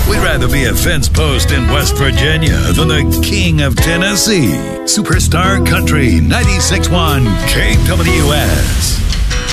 We'd rather be a fence post in West Virginia than the king of Tennessee. Superstar Country 96.1 KWS.